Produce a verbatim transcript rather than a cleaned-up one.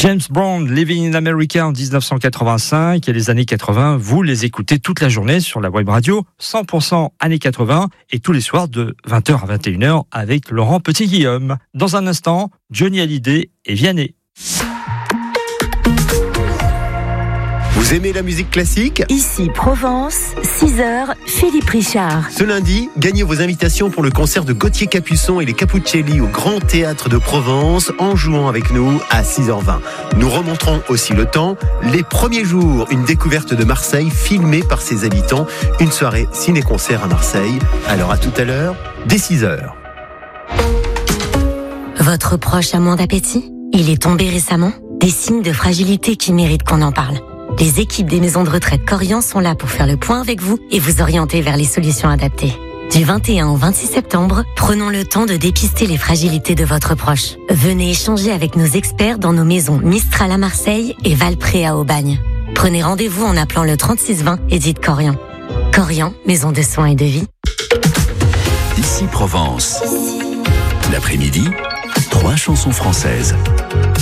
James Brown, Living in America en dix-neuf cent quatre-vingt-cinq et les années quatre-vingts, vous les écoutez toute la journée sur la web radio cent pour cent années quatre-vingts et tous les soirs de vingt heures à vingt et une heures avec Laurent Petit-Guillaume. Dans un instant, Johnny Hallyday et Vianney. Vous aimez la musique classique ? Ici Provence, six heures, Philippe Richard. Ce lundi, gagnez vos invitations pour le concert de Gauthier Capuçon et les Capuccelli au Grand Théâtre de Provence en jouant avec nous à six heures vingt. Nous remonterons aussi le temps, les premiers jours, une découverte de Marseille filmée par ses habitants, une soirée ciné-concert à Marseille. Alors à tout à l'heure, dès six heures. Votre proche a moins d'appétit ? Il est tombé récemment ? Des signes de fragilité qui méritent qu'on en parle. Les équipes des maisons de retraite Corian sont là pour faire le point avec vous et vous orienter vers les solutions adaptées. Du vingt et un au vingt-six septembre, prenons le temps de dépister les fragilités de votre proche. Venez échanger avec nos experts dans nos maisons Mistral à Marseille et Valpré à Aubagne. Prenez rendez-vous en appelant le trente-six vingt et dites Corian. Corian, maison de soins et de vie. Ici Provence. L'après-midi, trois chansons françaises.